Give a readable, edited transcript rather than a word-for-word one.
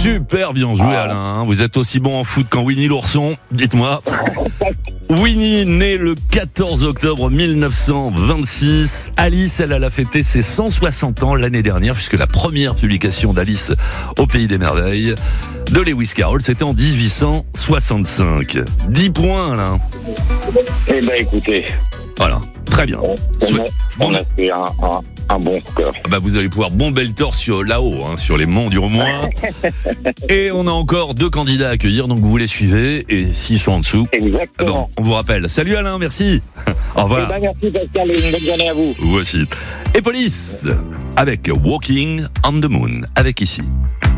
Super bien joué Alain, vous êtes aussi bon en foot qu'en Winnie l'ourson, dites-moi. Winnie, née le 14 octobre 1926. Alice, elle a fêté ses 160 ans l'année dernière, puisque la première publication d'Alice au Pays des Merveilles de Lewis Carroll, c'était en 1865. 10 points Alain. Eh ben écoutez, Voilà, très bien. on a fait un bon score. Bah vous allez pouvoir bomber le torse là-haut, sur les monts du Roumois. Et on a encore 2 candidats à accueillir, donc vous les suivez. Et s'ils sont en dessous, Exactement. on vous rappelle. Salut Alain, merci. Au revoir. Eh ben merci Pascal et une bonne journée à vous. Vous aussi. Et Police, avec Walking on the Moon, avec ici.